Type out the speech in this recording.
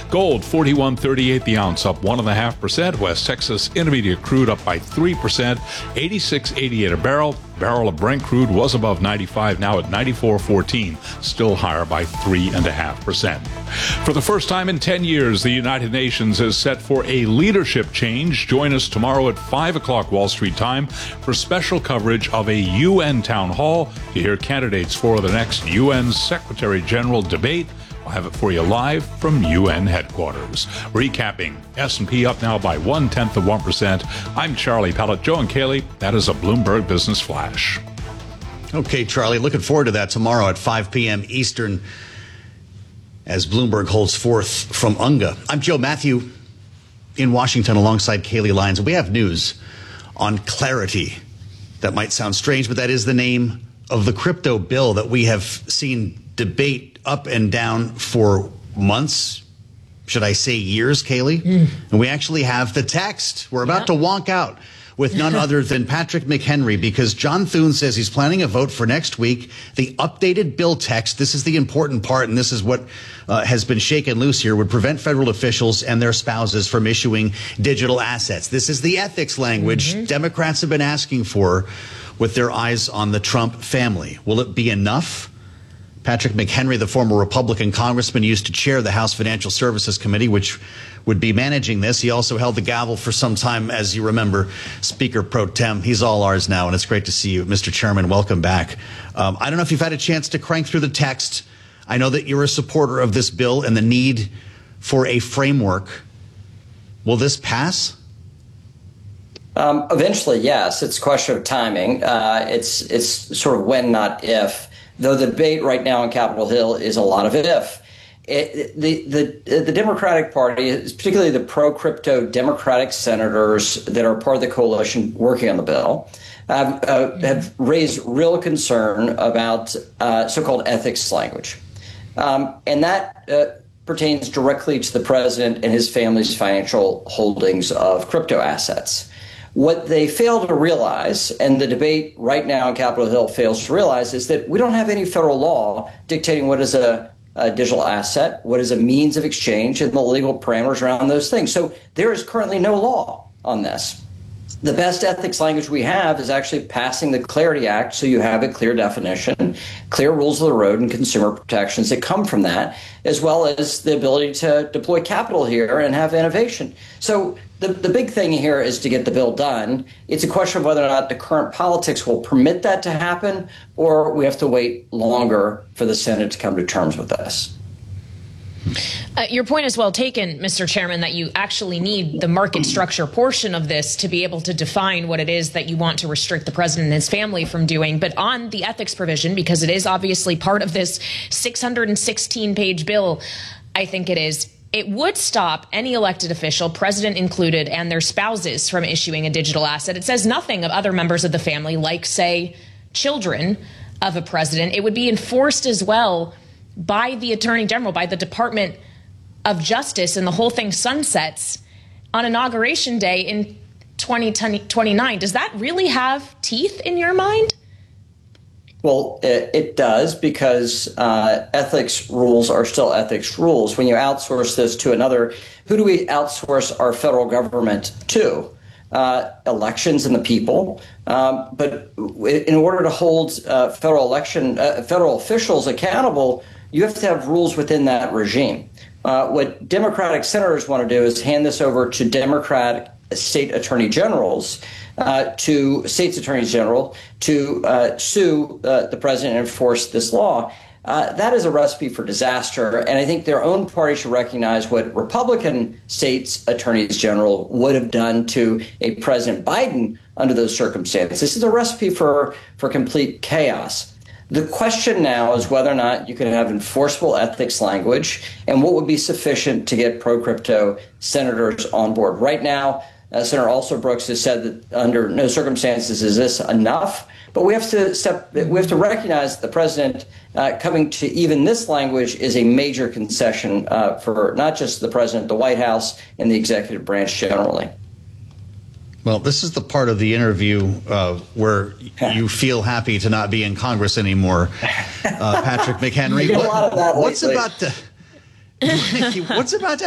Gold, $41.38 the ounce, up 1.5%. West Texas Intermediate crude up by 3%, $86.88 a barrel. Barrel of Brent crude was above 95, now at 94.14, still higher by 3.5%. For the first time in 10 years, the United Nations is set for a leadership change. Join us tomorrow at 5 o'clock Wall Street time for special coverage of a UN town hall to hear candidates for the next UN Secretary General debate. We'll have it for you live from UN headquarters. Recapping, S&P up now by 0.1%. I'm Charlie Pellet. Joe and Kaylee, that is a Bloomberg Business Flash. Okay, Charlie, looking forward to that tomorrow at 5 p.m. Eastern as Bloomberg holds forth from UNGA. I'm Joe Matthew in Washington alongside Kaylee Lyons. We have news on Clarity. That might sound strange, but that is the name of the crypto bill that we have seen debate up and down for months, should I say years, Kaylee? And we actually have the text. We're about to wonk out with none other than Patrick McHenry, because John Thune says he's planning a vote for next week. The updated bill text, this is the important part, and this is what has been shaken loose here, would prevent federal officials and their spouses from issuing digital assets. This is the ethics language Democrats have been asking for with their eyes on the Trump family. Will it be enough? Patrick McHenry, the former Republican congressman, used to chair the House Financial Services Committee, which would be managing this. He also held the gavel for some time, as you remember, Speaker Pro Tem. He's all ours now, and it's great to see you, Mr. Chairman. Welcome back. I don't know if you've had a chance to crank through the text. I know that you're a supporter of this bill and the need for a framework. Will this pass? Eventually, yes. It's a question of timing. It's sort of when, not if. Though the debate right now on Capitol Hill is a lot of if. The Democratic Party, particularly the pro-crypto Democratic senators that are part of the coalition working on the bill, have raised real concern about so-called ethics language. And that pertains directly to the president and his family's financial holdings of crypto assets. What they fail to realize, and the debate right now on Capitol Hill fails to realize, is that we don't have any federal law dictating what is a digital asset, what is a means of exchange, and the legal parameters around those things. So there is currently no law on this. The best ethics language we have is actually passing the Clarity Act, so you have a clear definition, clear rules of the road, and consumer protections that come from that, as well as the ability to deploy capital here and have innovation. So the big thing here is to get the bill done. It's a question of whether or not the current politics will permit that to happen, or we have to wait longer for the Senate to come to terms with this. Your point is well taken, Mr. Chairman, that you actually need the market structure portion of this to be able to define what it is that you want to restrict the president and his family from doing. But on the ethics provision, because it is obviously part of this 616-page bill, I think it would stop any elected official, president included, and their spouses from issuing a digital asset. It says nothing of other members of the family, like, say, children of a president. It would be enforced as well by the Attorney General, by the Department of Justice, and the whole thing sunsets on Inauguration Day in 2029. Does that really have teeth in your mind? Well, it does, because ethics rules are still ethics rules. When you outsource this to another, who do we outsource our federal government to? Elections and the people. But in order to hold federal officials accountable, you have to have rules within that regime. What Democratic senators want to do is hand this over to Democratic state attorney generals, to states attorneys general, to sue the president and enforce this law. That is a recipe for disaster. And I think their own party should recognize what Republican states attorneys general would have done to a President Biden under those circumstances. This is a recipe for complete chaos. The question now is whether or not you can have enforceable ethics language and what would be sufficient to get pro-crypto senators on board. Right now, Senator Alston-Brooks has said that under no circumstances is this enough. But we have to recognize that the president coming to even this language is a major concession for not just the president, the White House, and the executive branch generally. Well, this is the part of the interview where you feel happy to not be in Congress anymore, Patrick McHenry. A lot of that what's lately. about to